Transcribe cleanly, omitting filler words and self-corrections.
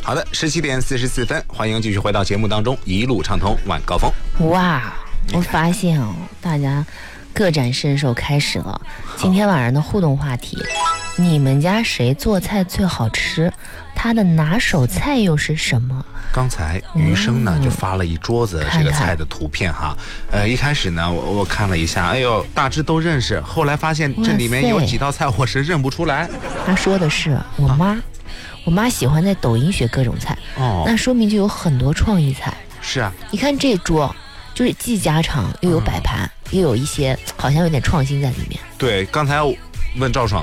好的，17:44，欢迎继续回到节目当中，一路畅通晚高峰。 哇，我发现大家各展身手开始了。今天晚上的互动话题，你们家谁做菜最好吃？他的拿手菜又是什么？ 刚才余生呢就发了一桌子这个菜的图片哈，一开始呢我看了一下，哎呦大致都认识，后来发现这里面有几道菜我是认不出来。 他说的是我妈，我妈喜欢在抖音学各种菜，那说明就有很多创意菜。 是啊， 你看这桌就是既家常又有摆盘，又有一些好像有点创新在里面。 对，刚才问赵爽